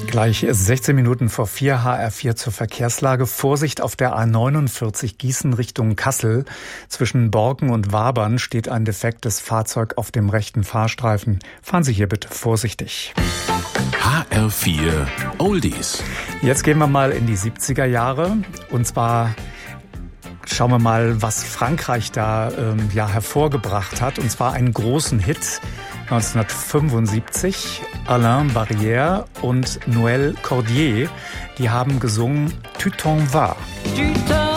Gleich 16 Minuten vor 4, HR4 zur Verkehrslage. Vorsicht auf der A49 Gießen Richtung Kassel. Zwischen Borken und Wabern steht ein defektes Fahrzeug auf dem rechten Fahrstreifen. Fahren Sie hier bitte vorsichtig. HR4 Oldies. Jetzt gehen wir mal in die 70er Jahre. Und zwar schauen wir mal, was Frankreich da hervorgebracht hat. Und zwar einen großen Hit 1975. Alain Barrière und Noël Cordier, die haben gesungen Tu t'en vas. Tu t'en